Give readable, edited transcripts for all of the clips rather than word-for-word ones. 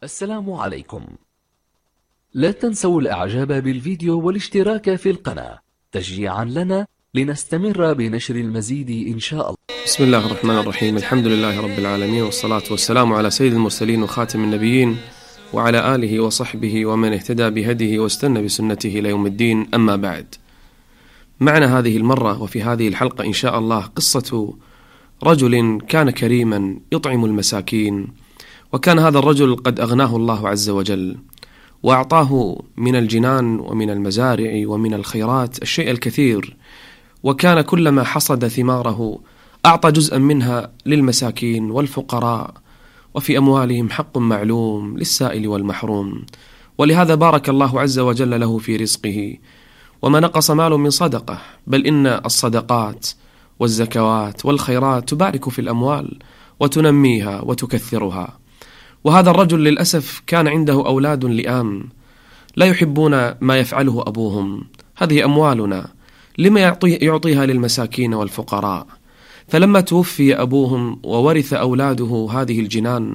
السلام عليكم. لا تنسوا الإعجاب بالفيديو والاشتراك في القناة تشجيعا لنا لنستمر بنشر المزيد إن شاء الله. بسم الله الرحمن الرحيم. الحمد لله رب العالمين، والصلاة والسلام على سيد المرسلين وخاتم النبيين وعلى آله وصحبه ومن اهتدى بهديه واستنى بسنته إلى يوم الدين. أما بعد، معنا هذه المرة وفي هذه الحلقة إن شاء الله قصة رجل كان كريما يطعم المساكين، وكان هذا الرجل قد أغناه الله عز وجل وأعطاه من الجنان ومن المزارع ومن الخيرات الشيء الكثير، وكان كلما حصد ثماره أعطى جزءا منها للمساكين والفقراء، وفي أموالهم حق معلوم للسائل والمحروم. ولهذا بارك الله عز وجل له في رزقه، وما نقص مال من صدقة، بل إن الصدقات والزكوات والخيرات تبارك في الأموال وتنميها وتكثرها. وهذا الرجل للأسف كان عنده أولاد لئام لا يحبون ما يفعله أبوهم. هذه أموالنا، لما يعطيها للمساكين والفقراء؟ فلما توفي أبوهم وورث أولاده هذه الجنان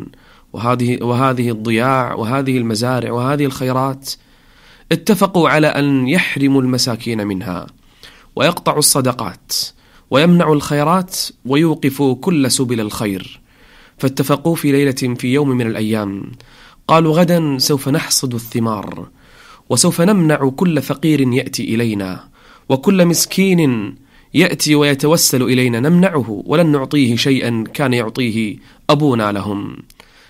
وهذه الضياع وهذه المزارع وهذه الخيرات، اتفقوا على أن يحرموا المساكين منها ويقطعوا الصدقات ويمنعوا الخيرات ويوقفوا كل سبل الخير. فاتفقوا في ليلة في يوم من الأيام، قالوا غدا سوف نحصد الثمار، وسوف نمنع كل فقير يأتي إلينا، وكل مسكين يأتي ويتوسل إلينا نمنعه ولن نعطيه شيئا كان يعطيه أبونا لهم.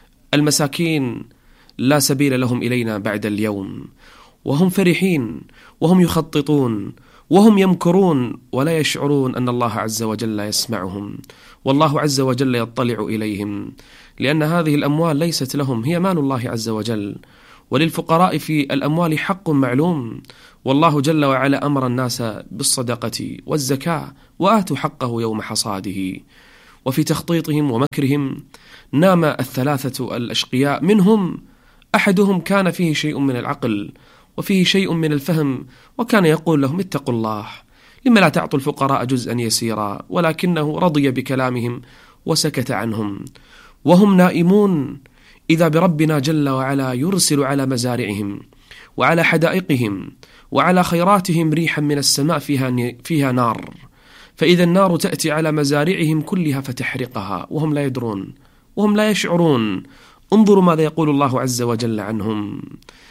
المساكين لا سبيل لهم إلينا بعد اليوم، وهم فرحين وهم يخططون وهم يمكرون ولا يشعرون أن الله عز وجل يسمعهم، والله عز وجل يطلع إليهم، لأن هذه الأموال ليست لهم، هي مال الله عز وجل. وللفقراء في الأموال حق معلوم، والله جل وعلا أمر الناس بالصدقة والزكاة وآتوا حقه يوم حصاده. وفي تخطيطهم ومكرهم نام الثلاثة الأشقياء منهم أحدهم كان فيه شيء من العقل وفيه شيء من الفهم، وكان يقول لهم اتقوا الله، لما لا تعطوا الفقراء جزءا يسيرا، ولكنه رضي بكلامهم وسكت عنهم. وهم نائمون إذا بربنا جل وعلا يرسل على مزارعهم وعلى حدائقهم وعلى خيراتهم ريحا من السماء فيها نار، فإذا النار تأتي على مزارعهم كلها فتحرقها وهم لا يدرون وهم لا يشعرون. انظروا ماذا يقول الله عز وجل عنهم: